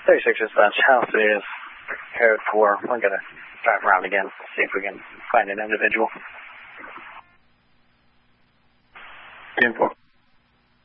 36 dispatch, house is code 4. We're going to drive around again, see if we can find an individual. 10-4.